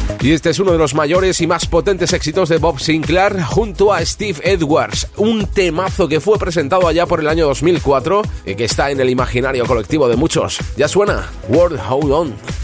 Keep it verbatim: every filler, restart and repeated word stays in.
Y este es uno de los mayores y más potentes éxitos de Bob Sinclair junto a Steve Edwards, un temazo que fue presentado allá por el año dos mil cuatro y que está en el imaginario colectivo de muchos. Ya suena World Hold On.